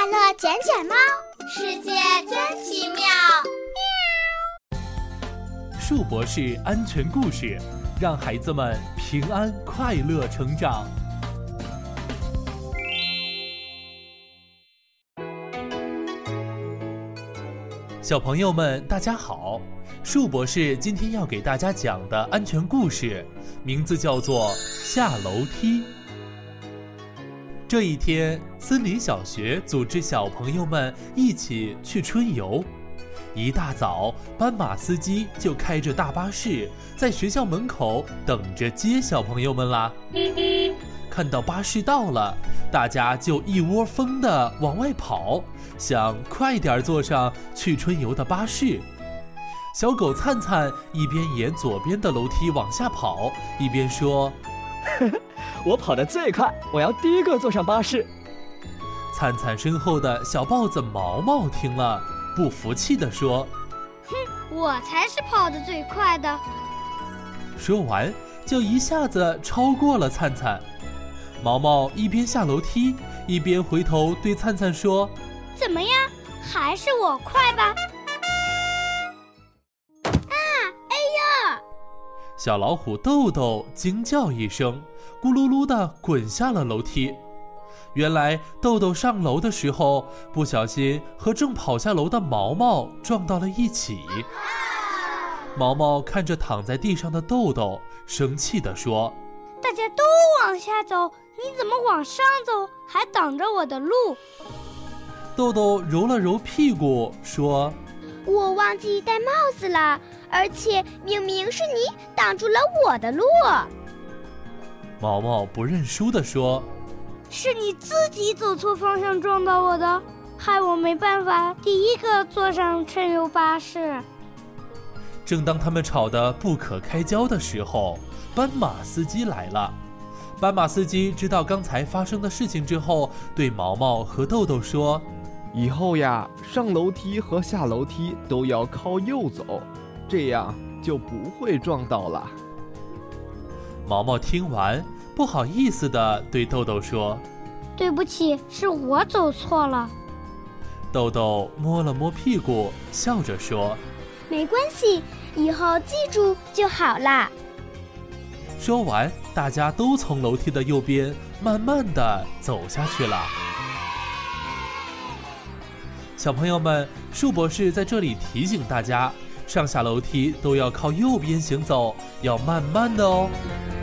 乐捡捡猫，世界真奇妙。 树博士安全故事，让孩子们平安快乐成长。小朋友们，大家好！树博士今天要给大家讲的安全故事，名字叫做《下楼梯》。这一天，森林小学组织小朋友们一起去春游。一大早，斑马司机就开着大巴士在学校门口等着接小朋友们啦。看到巴士到了，大家就一窝蜂地往外跑，想快点坐上去春游的巴士。小狗灿灿一边沿左边的楼梯往下跑，一边说： 我跑得最快，我要第一个坐上巴士。 灿灿身后的小豹子毛毛听了，不服气地说： 我才是跑得最快的。 说完就一下子超过了灿灿。毛毛一边下楼梯，一边回头对灿灿说： 怎么样，还是我快吧？ 哎呀！ 小老虎豆豆惊叫一声，咕噜噜地滚下了楼梯。原来豆豆上楼的时候，不小心和正跑下楼的毛毛撞到了一起。毛毛看着躺在地上的豆豆，生气地说： 大家都往下走，你怎么往上走，还挡着我的路？ 豆豆揉了揉屁股说： 我忘记戴帽子了，而且明明是你挡住了我的路。 毛毛不认输地说： 是你自己走错方向撞到我的，害我没办法第一个坐上春游巴士。 正当他们吵得不可开交的时候，斑马司机来了。斑马司机知道刚才发生的事情之后，对毛毛和豆豆说： 以后呀，上楼梯和下楼梯都要靠右走，这样就不会撞到了。 毛毛听完，不好意思地对豆豆说： 对不起，是我走错了。 豆豆摸了摸屁股，笑着说： 没关系，以后记住就好啦。 说完，大家都从楼梯的右边慢慢地走下去了。小朋友们，树博士在这里提醒大家，上下楼梯都要靠右边行走，要慢慢的哦。